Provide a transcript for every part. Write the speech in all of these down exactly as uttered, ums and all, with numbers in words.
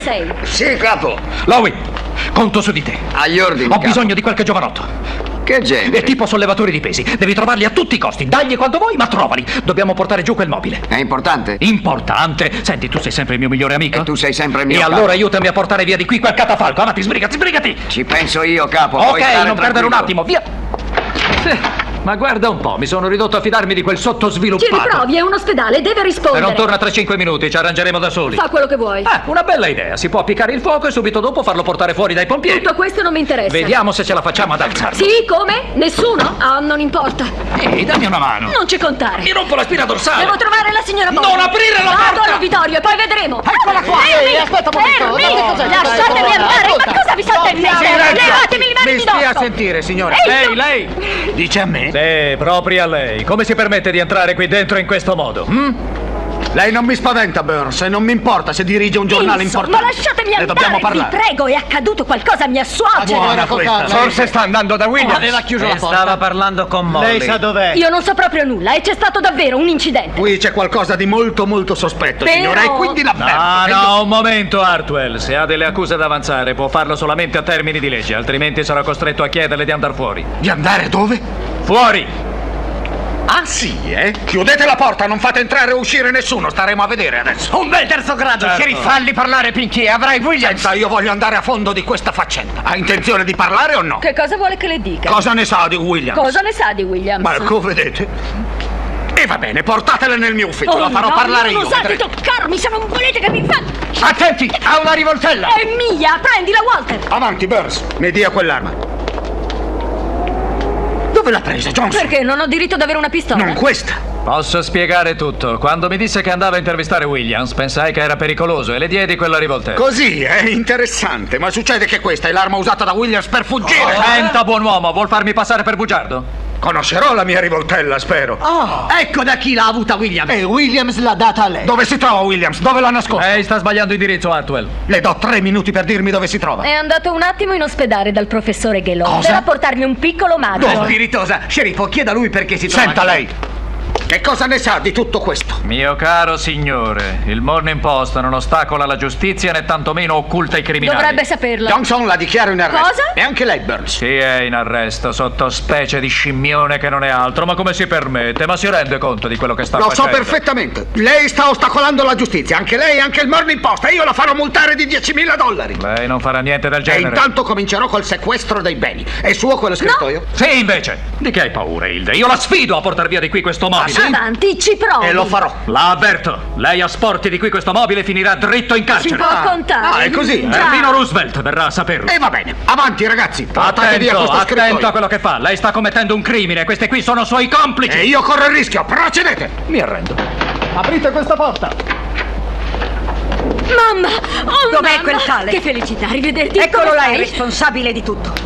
sei? Sì, capo. Lowy, conto su di te. Agli ordini, Ho capo. bisogno di qualche giovanotto. Che genere? È tipo sollevatori di pesi. Devi trovarli a tutti i costi. Dagli quando vuoi, ma trovali. Dobbiamo portare giù quel mobile. È importante? Importante. Senti, tu sei sempre il mio migliore amico. E tu sei sempre il mio E capo. allora aiutami a portare via di qui quel catafalco. Avanti, sbrigati, sbrigati. Ci penso io, capo. Ok, Puoi stare non perdere un tranquillo. attimo, via. Sì, ma guarda un po', mi sono ridotto a fidarmi di quel sottosviluppato. Ci riprovi, è un ospedale, deve Se rispondere. non torna tra cinque minuti, ci arrangeremo da soli. Fa quello che vuoi. Ah, una bella idea. Si può appiccare il fuoco e subito dopo farlo portare fuori dai pompieri. Tutto questo non mi interessa. Vediamo se ce la facciamo ad alzarlo. Sì, come? Nessuno? Ah, non importa. Ehi, dammi una mano. Non ci contare. Mi rompo la spina dorsale. Devo trovare la signora Bond. Non aprire la Vado porta! all'uditorio e poi vedremo. Eccola qua! Fermi! Ehi, aspetta un momento! Fermi! No, cos'è? Lasciatemi Dai, andare! ascolta. Ma cosa vi salta in mente? Silenzio! Levatemi le mani Mi di stia a dosso! sentire, signore. Ehi, Lei, tu- lei! Dice a me? Sì, proprio a lei. Come si permette di entrare qui dentro in questo modo? hm? Lei non mi spaventa, Burns, e non mi importa se dirige un giornale Insomma, importante. lasciatemi Ne andare, dobbiamo vi parlare. prego, è accaduto qualcosa a mia suocera. Buona questa. Forse sta andando da Williams. Aveva chiuso la porta. Stava parlando con Molly. Lei sa dov'è? Io non so proprio nulla e c'è stato davvero un incidente. Qui c'è qualcosa di molto molto sospetto, Però- signora, e quindi l'avverto. No, Vedo- no, un momento, Hartwell. Se ha delle accuse da avanzare, può farlo solamente a termini di legge, altrimenti sarà costretto a chiederle di andare fuori. Di andare dove? Fuori! Ah, sì, eh? Chiudete la porta, non fate entrare o uscire nessuno, staremo a vedere adesso. Un bel terzo grado, Certo. sheriff. Falli parlare, Pinky, avrai Williams. Senza, io voglio andare a fondo di questa faccenda. Ha intenzione di parlare o no? Che cosa vuole che le dica? Cosa ne sa di Williams? Cosa ne sa di Williams? Marco, vedete? E va bene, portatela nel mio ufficio, Oh, la farò no, parlare non io. osate vedrete. toccarmi se non volete che mi fa... Attenti, ha una rivoltella. È mia, prendila, Walter! Avanti, Burns, mi dia quell'arma. Dove l'ha presa, Johnson? Perché non ho diritto ad avere una pistola? Non questa. Posso spiegare tutto. Quando mi disse che andava a intervistare Williams, pensai che era pericoloso e le diedi quella rivoltella. Così, è interessante, ma succede che questa è l'arma usata da Williams per fuggire. Senta, buon uomo, vuol farmi passare per bugiardo? Conoscerò la mia rivoltella, spero. Oh, ecco da chi l'ha avuta Williams. E Williams l'ha data a lei. Dove si trova Williams? Dove l'ha nascosta? Lei sta sbagliando indirizzo, Hartwell. Le do tre minuti per dirmi dove si trova. È andato un attimo in ospedale dal professore Ghelò Cosa? per portarmi un piccolo mago. È spiritosa. Sceriffo, chieda a lui perché si trova. Senta lei. Che cosa ne sa di tutto questo? Mio caro signore, il Morning Post non ostacola la giustizia né tantomeno occulta i criminali. Dovrebbe saperlo. Johnson la dichiaro in arresto. Cosa? E anche lei, Burns. Sì, è in arresto, sotto specie di scimmione che non è altro. Ma come si permette? Ma si rende conto di quello che sta Lo so facendo? perfettamente. Lei sta ostacolando la giustizia. Anche lei e anche il Morning Post. E io la farò multare di diecimila dollari. Lei non farà niente del E genere. intanto comincerò col sequestro dei beni. È suo quello scrittoio? Sì, invece. Di che hai paura, Hilde? Io la sfido a portar via di qui questo mobile. Avanti, ci provi. E lo farò. La avverto. Lei asporti di qui questo mobile e finirà dritto in Si carcere. può contare. Ah, è così? Già. Perfino Roosevelt verrà a saperlo. E va bene. Avanti, ragazzi. Portate via Attento, questo attento a scrittoio. quello che fa. Lei sta commettendo un crimine. Queste qui sono suoi complici. E io corro il rischio. Procedete. Mi arrendo. Aprite questa porta. Mamma! Oh, Dov'è mamma! quel tale? Che felicità, rivederti. Eccolo Come là, stai? il responsabile di tutto.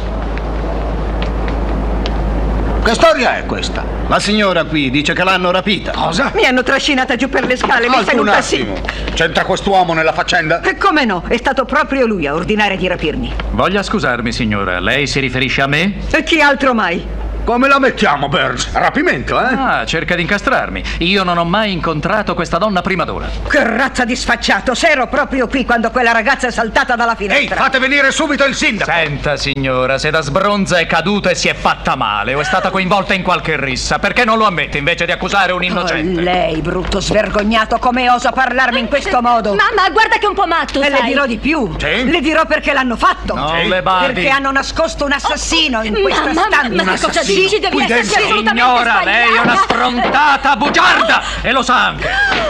Che storia è questa? La signora qui dice che l'hanno rapita. Cosa? Mi hanno trascinata giù per le scale, mi è Alto un venuta sì. attimo. C'entra quest'uomo nella faccenda? E come no? È stato proprio lui a ordinare di rapirmi. Voglia scusarmi, signora. Lei si riferisce a me? E chi altro mai? Come la mettiamo, Burns? Rapimento, eh? Ah, cerca di incastrarmi. Io non ho mai incontrato questa donna prima d'ora. Che razza di sfacciato! Se ero proprio qui quando quella ragazza è saltata dalla Ehi, finestra. fate venire subito il sindaco. Senta, signora, se da sbronza è caduta e si è fatta male o è stata coinvolta in qualche rissa, perché non lo ammette invece di accusare un Oh, innocente? lei, brutto svergognato, come osa parlarmi in questo modo? Mamma, guarda che è un po' matto, E le sai. dirò di più. Sì? Le dirò perché l'hanno fatto. Non le badi. Perché hanno nascosto un assassino in questa Mamma, stanza. ma che cosa assassino dici? Devi qui esserci dentro. assolutamente Signora, lei è una sbagliata. sfrontata bugiarda e lo sa anche.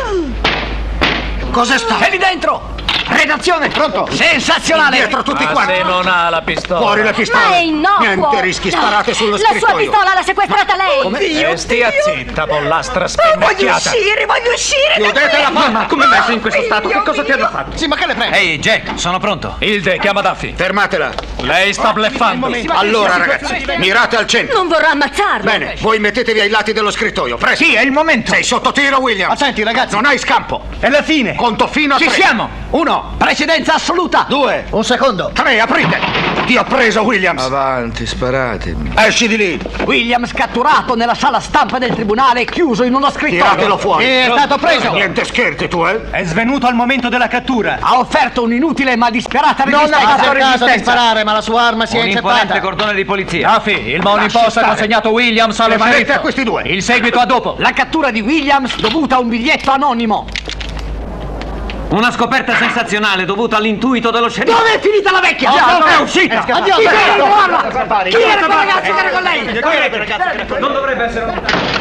Cos'è stato? È lì dentro. Redazione. Pronto? Sensazionale. Dietro tutti Ma quanti. se non ha la pistola. Fuori le pistole. Ma è innocuo. Niente rischi, sparate sullo La scrittoio. sua pistola l'ha sequestrata lei. E stia zitta, pollastra Oh, voglio spennacchiata. uscire, voglio uscire! da Chiudete qui! la porta. Come messo in questo stato? Figlio Che cosa ti hanno mio. fatto? Sì, ma che le prende? Ehi, Jack, sono pronto. Hilde, chiama Duffy. Fermatela. Lei sta bleffando. Allora, ragazzi, mirate al centro. Non vorrà ammazzarlo. Bene, voi mettetevi ai lati dello scrittoio. Presto. Sì, è il momento. Sei sotto tiro, Williams. Attenti, ragazzi. Non hai scampo. È la fine. Conto fino a Ci tre. siamo. Uno, Precedenza assoluta. due, Un secondo. tre, aprite. Ti ho preso, Williams! Avanti, sparatemi. Esci di lì! Williams catturato nella sala stampa del tribunale e chiuso in uno scrittoio. Tiratelo fuori! È stato preso. Niente scherzi, tu, eh? È svenuto al momento della cattura. Ha offerto un'inutile ma disperata Non resistenza. ha fatto caso di sparare, ma la sua arma si è Un imponente inceppata. cordone di polizia. Raffi, il Morning Lasci Post ha stare. consegnato Williams allo Rimanete sceriffo. a questi due. Il seguito a dopo. La cattura di Williams dovuta a un biglietto anonimo. Una scoperta sensazionale dovuta all'intuito dello sceriffo. Dove è finita la vecchia? Andiamo, è uscita! Andiamo, Chi andiamo. era trovarla? Chi era quel ragazzo che era con lei? Non dovrebbe essere lontano.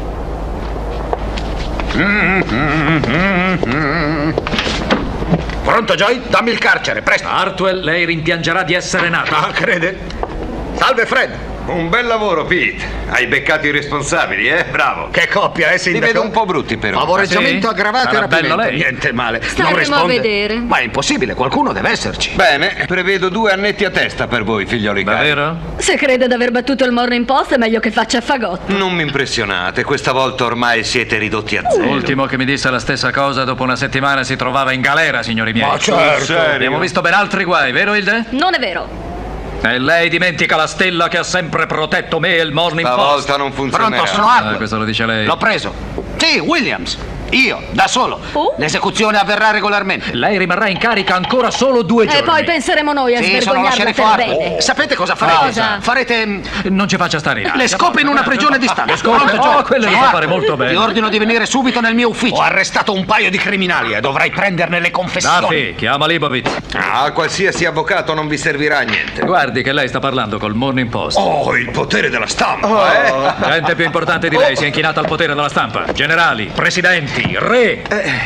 Pronto, Joy? Dammi il carcere, presto! Hartwell, lei rimpiangerà di essere nato. Ah, crede? Salve, Fred! Un bel lavoro, Pete. Hai beccato i responsabili, eh? Bravo. Che coppia, eh, Li sindaco? vedo un po' brutti, però. Favoreggiamento Ah, sì? aggravato e Sarà bello rapimento. lei. Niente male. Staremo non risponde. a vedere. Ma è impossibile, qualcuno deve esserci. Bene, prevedo due annetti a testa per voi, figlioli cari. Davvero? Se crede di aver battuto il Morning Post è meglio che faccia fagotto. Non mi impressionate, questa volta ormai siete ridotti a zero. L'ultimo che mi disse la stessa cosa dopo una settimana si trovava in galera, signori miei. Ma certo. Serio? Abbiamo visto ben altri guai, vero Hilde? Non è vero. E lei dimentica la stella che ha sempre protetto me e il Morning Post. Stavolta non funzionerà. Pronto, sono Ah, Hartwell. questo lo dice lei. L'ho preso. Sì, Williams. Io, da solo. Oh? L'esecuzione avverrà regolarmente. Lei rimarrà in carica ancora solo due giorni. E poi penseremo noi a Sì, sono lo svergognarla sceriffo per Hartwell. bene. Sapete cosa farete? Cosa? Farete mm, Non ci faccia stare in aria. le scope in una prigione di Stato. Le scope? Pronto, Oh, Joe? quelle le Sono fa fare Hartwell. molto bene. Ti ordino di venire subito nel mio ufficio. Ho arrestato un paio di criminali e dovrai prenderne le confessioni. Raffi, chiama Leibovitz. Ah, qualsiasi avvocato non vi servirà a niente. Guardi che lei sta parlando col Morning Post. Oh, il potere della stampa, eh? Gente più importante di lei si è inchinata al potere della stampa. Generali, presidenti, re.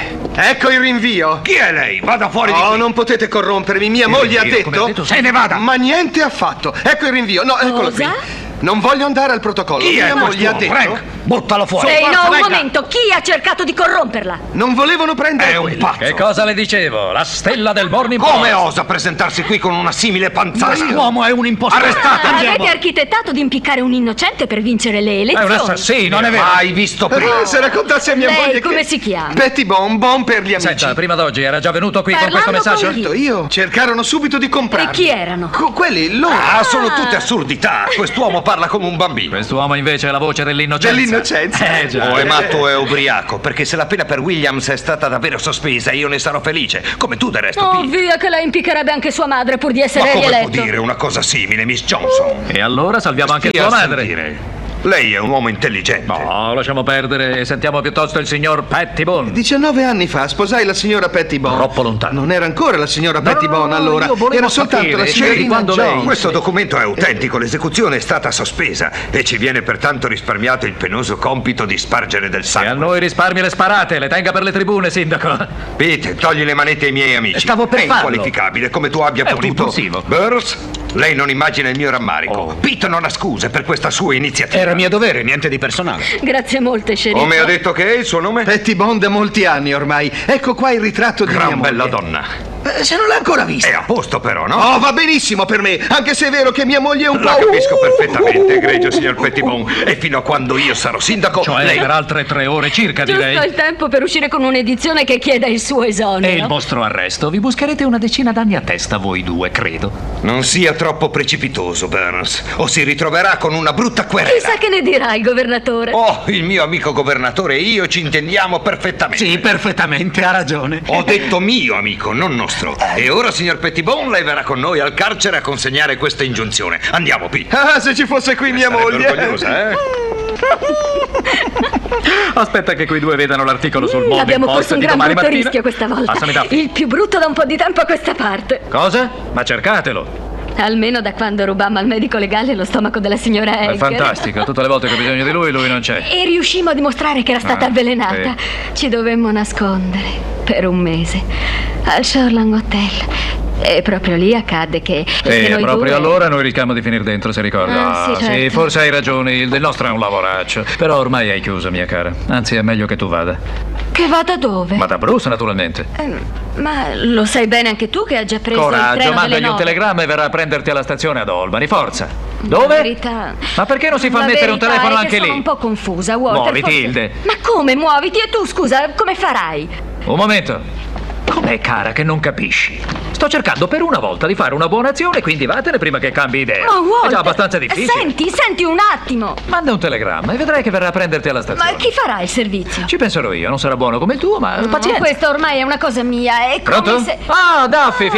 Ecco il rinvio. Chi è lei? Vada fuori di Oh, qui. non potete corrompermi. Mia moglie ha rinvio, come ha detto... detto, Se ne vada. Ma niente affatto. Ecco il rinvio. No, eccolo Cosa? qui. Non voglio andare al protocollo. Chi è Mia moglie ha questo? detto... Frank, buttalo fuori. Ehi, Forza, no, un venga. momento. Chi ha cercato di corromperla? Non volevano prendere È un quella. pazzo. Che cosa le dicevo? La stella del Morning Post. Come osa presentarsi qui con una simile panzana? Quest'uomo è un impostore. Arrestate, Ah, andiamo. avete architettato di impiccare un innocente per vincere le È elezioni. un assassino. Non è vero. Mai visto prima. Eh, se raccontassi a mia Lei moglie come che... si chiama? Betty Bon, Bon per gli amici. Senta, prima d'oggi era già venuto qui con questo Parlando messaggio? con chi? Certo, io. Cercarono subito di comprarli. E chi erano? Co- quelli, loro. Ah, sono tutte assurdità. Quest'uomo parla come un bambino. Quest'uomo invece è la voce dell'innocenza. Dell'innocenza. Eh già. O è matto o è ubriaco, perché se la pena per Williams è stata davvero sospesa, io ne sarò felice, come tu del resto, Oh, Pete. via che lei impiccherebbe anche sua madre pur di Ma essere come può rieletto. dire una cosa simile, Miss Johnson? E allora salviamo anche Stia sua a madre. sentire. Lei è un uomo intelligente. No, lasciamo perdere e sentiamo piuttosto il signor Pettibone. diciannove anni fa sposai la signora Petty Bon. Troppo lontano. Non era ancora la signora No, Petty no, Bon no, allora. io volevo Era soltanto sapere, la cioè, signorina di quando lei- Jones. Questo documento è autentico, l'esecuzione è stata sospesa e ci viene pertanto risparmiato il penoso compito di spargere del E a sangue. noi risparmi le sparate, le tenga per le tribune, sindaco. Pete, togli le manette ai miei amici. Stavo per È farlo. inqualificabile come tu abbia È un potuto. impulsivo. Burns, lei non immagina il mio rammarico. Oh. Pete non ha scuse per questa sua iniziativa. Era mio dovere, niente di personale. Grazie molte, sceriffo. Come ha detto che è il suo nome? Petty Bon da molti anni ormai. Ecco qua il ritratto di mia Gran moglie. bella donna. Eh, se non l'ha ancora vista. È a posto però, no? Oh, va benissimo per me, anche se è vero che mia moglie è un La po'... capisco perfettamente, egregio signor Pettibone. E fino a quando io sarò sindaco, Cioè lei... per altre tre ore circa, Giusto direi. il tempo per uscire con un'edizione che chieda il suo esonero. E il vostro arresto? Vi buscherete una decina d'anni a testa voi due, credo. Non sia troppo precipitoso, Burns, o si ritroverà con una brutta querela. Chissà che ne dirà il governatore. Oh, il mio amico governatore e io ci intendiamo perfettamente. Sì, perfettamente, ha ragione. Ho detto mio amico, non nostro. E ora, signor Pettibone, lei verrà con noi al carcere a consegnare questa ingiunzione. Andiamo, Pete. Ah, se ci fosse qui mia Sarebbe moglie. orgogliosa, eh? Aspetta che quei due vedano l'articolo sul Mm, Morning abbiamo Post corso un di gran domani brutto mattina. rischio questa volta. Passami Duffy. Il più brutto da un po' di tempo a questa parte. Cosa? Ma cercatelo. Almeno da quando rubammo al medico legale lo stomaco della signora È Egger. fantastico. Tutte le volte che ho bisogno di lui, lui non c'è. E riuscimmo a dimostrare che era stata Ah, avvelenata. Ci dovemmo nascondere per un mese al Shoreland Hotel. E proprio lì accadde che, che E noi proprio due... allora noi rischiamo di finire dentro, se ricorda. Ah, sì, certo. forse hai ragione, il del nostro è un lavoraccio. Però ormai hai chiuso, mia cara. Anzi, è meglio che tu vada. Che vada dove? Ma da Bruce, naturalmente. Ehm, ma lo sai bene anche tu che ha già preso il Coraggio, treno delle mandagli un nove. telegramma e verrà a prenderti alla stazione ad Albany. Forza. La Dove? verità... Ma perché non si fa La mettere un verità telefono è che anche sono lì? un po' confusa, Walter. Muoviti, forse- Hilde. Ma come muoviti? E tu, scusa, come farai? Un momento. Com'è, cara, che non capisci? Sto cercando per una volta di fare una buona azione, quindi vattene prima che cambi idea. Ma Walter, È già abbastanza difficile. Senti, senti un attimo. Manda un telegramma e vedrai che verrà a prenderti alla stazione. Ma chi farà il servizio? Ci penserò io, non sarà buono come il tuo, ma No, pazienza. questa ormai è una cosa mia, è come Pronto? se... Ah, Daffy,